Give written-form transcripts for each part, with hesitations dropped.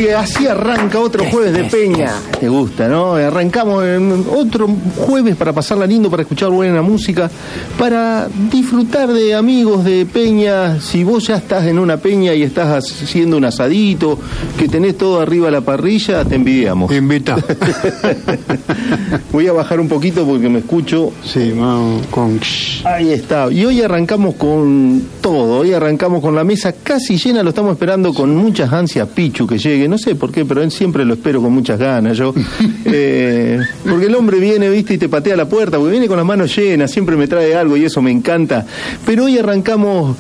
que así arranca otro jueves de Peña. Te gusta, ¿no? Arrancamos en otro jueves para pasarla lindo, para escuchar buena música, para disfrutar de amigos de Peña. Si vos ya estás en una peña y estás haciendo un asadito, que tenés todo arriba a la parrilla, te envidiamos. Invita. Voy a bajar un poquito porque me escucho. Sí, vamos con... Ahí está. Y hoy arrancamos con todo. Hoy arrancamos con la mesa casi llena. Lo estamos esperando con muchas ansias, Pichu, que llegue. No sé por qué, pero él siempre lo espero con muchas ganas. Yo porque el hombre viene, viste, y te patea la puerta, porque viene con las manos llenas, siempre me trae algo y eso me encanta. Pero hoy arrancamos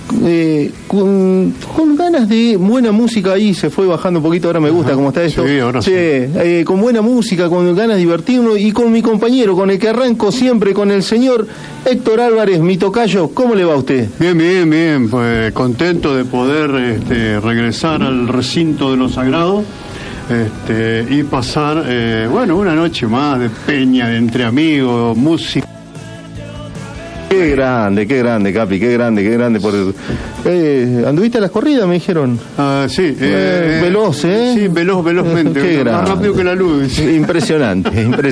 con ganas de buena música. Ahí se fue bajando un poquito, ahora me gusta cómo está esto. Sí, ahora sí. Con buena música, con ganas de divertirnos, y con mi compañero, con el que arranco siempre, con el señor Héctor Álvarez, mi tocayo. ¿Cómo le va a usted? Bien, pues contento de poder regresar al recinto de lo sagrado y pasar, una noche más de peña, de entre amigos, música. Qué grande, Capi, qué grande. ¿Anduviste a las corridas, me dijeron? Sí. Veloz, ¿eh? Sí, velozmente. Qué grande. Más rápido que la luz. Sí. Impresionante.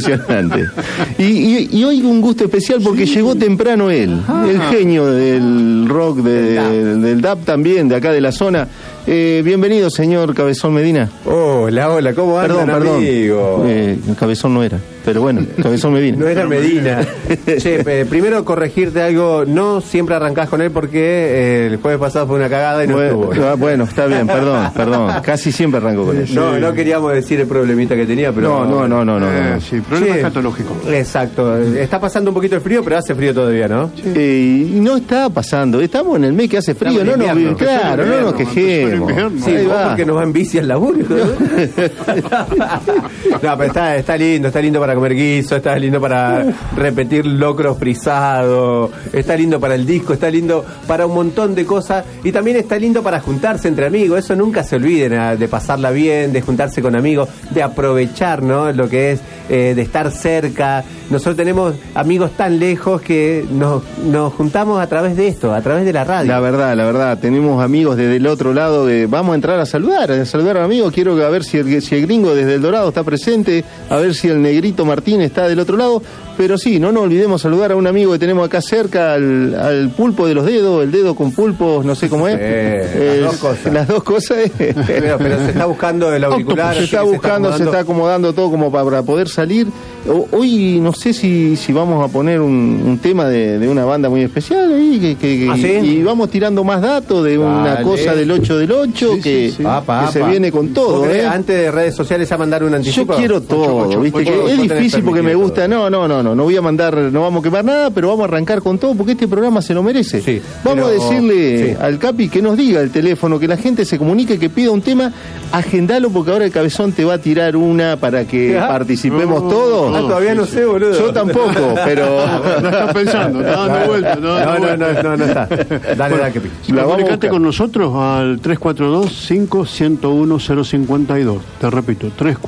Y hoy un gusto especial porque llegó temprano él, el genio del rock, del DAP también, de acá de la zona. Bienvenido, señor Cabezón Medina. Hola, ¿cómo andan, amigo? Cabezón no era, pero bueno, Cabezón Medina. No era Medina. Che, primero corregirte algo, no siempre arrancás con él porque el jueves pasado fue una cagada y no estuvo. Bueno, está bien, perdón, casi siempre arranco con él. No queríamos decir el problemita que tenía, pero... No. Sí, problema escatológico. Exacto, está pasando un poquito el frío, pero hace frío todavía, ¿no? Y no está pasando, estamos en el mes que hace frío, no nos quejemos. Sí, porque nos va en bici al laburo. No, pero está lindo para comer guiso, está lindo para repetir locro frisado, está lindo para el disco, está lindo para un montón de cosas, y también está lindo para juntarse entre amigos. Eso nunca se olviden, de pasarla bien, de juntarse con amigos, de aprovechar, ¿no?, lo que es de estar cerca. Nosotros tenemos amigos tan lejos que nos juntamos a través de esto, a través de la radio. La verdad, tenemos amigos desde el otro lado. Vamos a entrar a saludar a amigos. Quiero a ver si el gringo desde El Dorado está presente, a ver si el negrito Martín está del otro lado. Pero sí, no nos olvidemos saludar a un amigo que tenemos acá cerca, al pulpo de los dedos, el dedo con pulpos, no sé cómo es. Las dos cosas. Pero se está buscando el auricular. Se está acomodando todo como para poder salir. Hoy no sé si vamos a poner un tema de una banda muy especial ahí, ¿Ah, sí? Y vamos tirando más datos de una cosa del 8 del 8 que se viene con todo. Antes de redes sociales a mandar un anticipo. Yo quiero todo, ¿viste? Es difícil porque me gusta. No voy a mandar, no vamos a quemar nada, pero vamos a arrancar con todo porque este programa se lo merece. Sí, vamos a decirle al Capi que nos diga el teléfono, que la gente se comunique, que pida un tema, agendalo, porque ahora el Cabezón te va a tirar una para que participemos todos. Todavía no sé, boludo. Yo tampoco, pero... No estás pensando, está dando vueltas. No está. Dale, Capi. Comunicate con nosotros al 342-5-101-052. Te repito,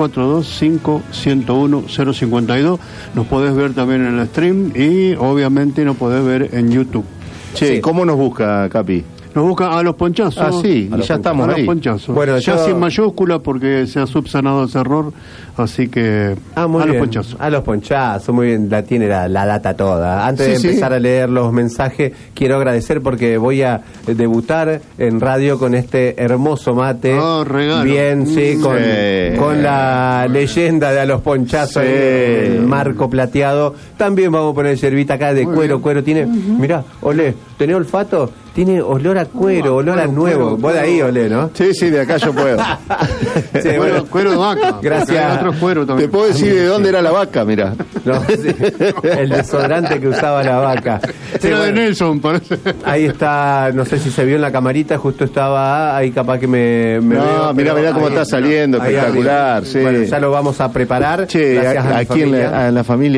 342-5-101-052. Nos podés ver también en el stream y obviamente nos podés ver en YouTube. Sí. ¿Cómo nos busca, Capi? Nos busca a Los Ponchazos. Ah, sí, y ya estamos ahí. Los Ponchazos. Bueno, ya sin mayúscula porque se ha subsanado ese error, así que Los Ponchazos. A Los Ponchazos, muy bien, tiene la data toda. Antes de empezar a leer los mensajes, quiero agradecer porque voy a debutar en radio con este hermoso mate. Regalo. Bien, con la leyenda de A Los Ponchazos, el marco plateado. También vamos a poner yerbita acá de cuero. Tiene, mirá, olé, ¿tenés olfato? Tiene olor a cuero, olor a nuevo. Vos de ahí olé, ¿no? Sí, de acá yo puedo. Cuero de vaca. Gracias. Otro cuero también. Te puedo decir de dónde era la vaca, mirá. El desodorante que usaba la vaca. Era de Nelson, parece. Ahí está, no sé si se vio en la camarita, justo estaba ahí, capaz que me veo. Mirá cómo está saliendo, espectacular. Sí. Bueno, ya lo vamos a preparar. Che, aquí en la familia.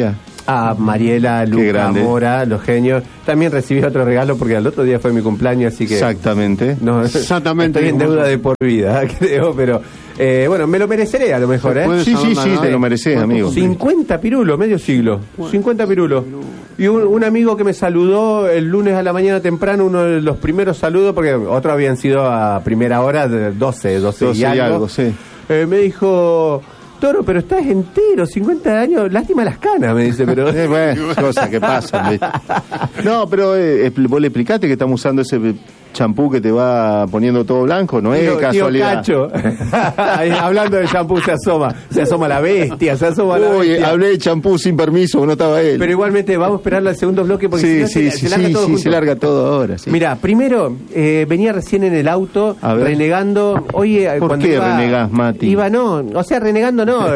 A Mariela, Luca, Mora, los genios. También recibí otro regalo porque al otro día fue mi cumpleaños, así que... Exactamente. No, Exactamente. Estoy en deuda de por vida, creo, pero... bueno, me lo mereceré a lo mejor, ¿eh? Sí, te lo mereces, amigo. 50 pirulos, medio siglo. 50 pirulos. Y un amigo que me saludó el lunes a la mañana temprano, uno de los primeros saludos, porque otros habían sido a primera hora, de 12 y algo. Sí. Me dijo... Toro, pero estás entero, 50 años, lástima las canas, me dice, pero... Bueno, cosas que pasan, ¿viste? No, pero vos le explicaste que estamos usando ese champú que te va poniendo todo blanco, no es casualidad. Tío Cacho. Hablando de champú se asoma la bestia, se asoma la bestia. Uy, hablé de champú sin permiso, no estaba él. Pero igualmente vamos a esperarlo al segundo bloque porque se larga todo ahora. Sí. Mira, primero, venía recién en el auto renegando. Oye, ¿por qué renegás, Mati? Renegando no,